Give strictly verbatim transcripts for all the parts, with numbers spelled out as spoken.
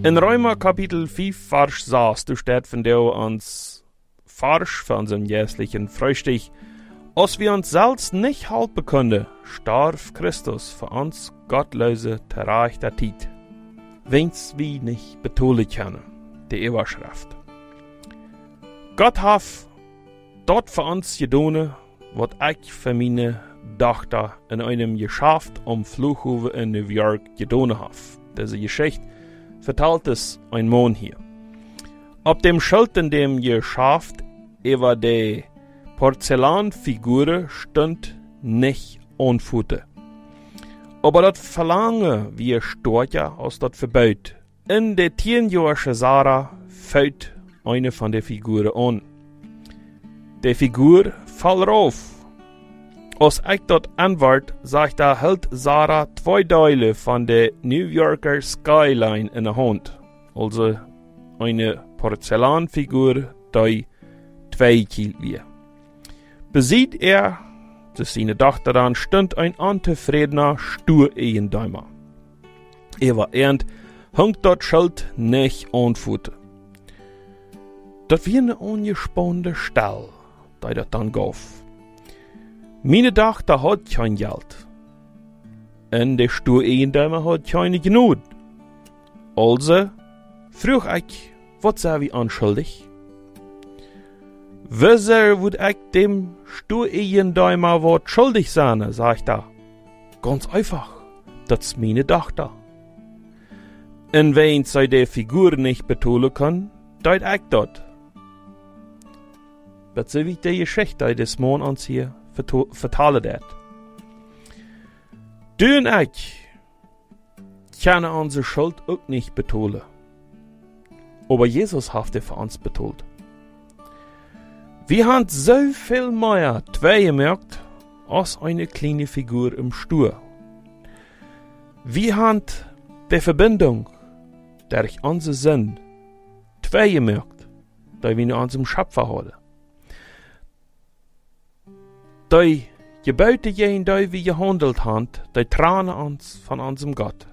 In Römer Kapitel fünf, Vers sechs, du steht von der uns Vers für unseren jährlichen Frühstück. Als wir uns selbst nicht halten können, starb Christus für uns gottlose Terreich der Zeit. Wenn's wie nicht betonen können, die Überschrift. Gott hat dort für uns getan, was ich für meine Tochter in einem Geschäft am Flughafen in New York getan habe. Diese Geschichte vertelt es ein Mann hier. Auf dem Schild in dem Geschäft über die Porzellanfigur stand nicht Unfute. Aber das Verlangen wie Storcher aus das Verbot. In der zehnjährigen Sarah fällt eine von den Figuren an. Die Figur fällt auf. Als ich dort antwort, sagt da hält Sarah zwei Teile von der New Yorker Skyline in der Hand. Also eine Porzellanfigur, die zwei Kilo wiegt. Besieht er, dass seine Tochter dann stand ein unzufriedener Stur-Eigendäumer. Er war ernt, hängt dort Schild nicht an Futter. Das war eine ungespannte Stelle, die das dann gauf. Meine Tochter hat kein Geld. Und der Stur-Eigendäumer hat keine genug. Also frug ich, was sei wir anschuldig? Wieso würd ich dem Stur-Eigendäumer was schuldig sein, sag ich da. Ganz einfach, das ist meine Tochter. Und wenn sie die Figur nicht betonen kann, deut ich dort. Das ist wie die Geschichte, des Mann uns hier vertalen hat. Du und ich können unsere Schuld auch nicht betonen. Aber Jesus hat die für uns betont. Wir haben so viel mehr zwei gemerkt, als eine kleine Figur im Stur. Wir haben die Verbindung, durch unsere Sinn, zwei gemerkt, die wir in unserem Schöpfer haben. Die Gebote gehen, die wir gehandelt haben, die tranen uns von unserem Gott.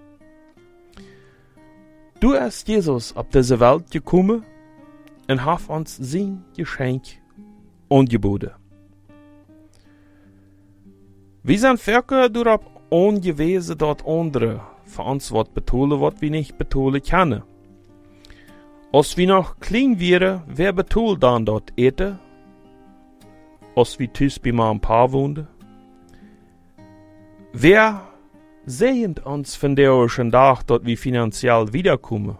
Du bist Jesus auf diese Welt gekommen und hast uns sein Geschenk angeboten. Wir sind Völker darauf angewiesen, dort andere für uns was betonen, was wir nicht betonen können. Als wir noch klein wären, wer betont dann dort eten? Als wir tüs bei meinem Paar wohnen? Wer sehnt uns von der ersten Tag, dort wir finanziell wiederkommen?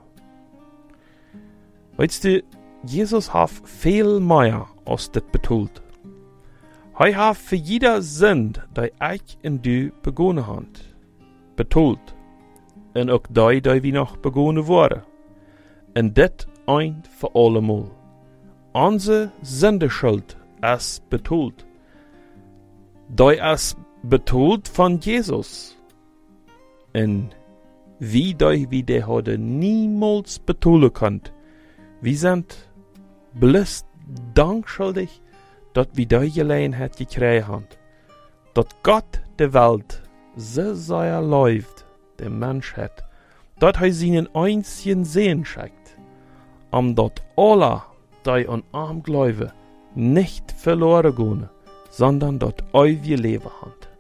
Weißt du, Jesus hat viel mehr als das betont. Er hat für jeder Sinn, die ich und du begonnen haben, betont. Und auch die, die wir noch begonnen wurden. Und das ein für allemal. Unsere Sündenschuld ist betont. Die ist betont von Jesus. Und wie die wie der heute niemals betonen könnt. Wir sind bloß dankschuldig, dass wir die Gelegenheit gekriegt haben. Dass Gott der Welt so sehr läuft, der Menschheit, dass er seinen einzigen Sehen schickt, um dort alle, die an ihm glauben, nicht verloren gehen, sondern dort ewige Leben haben.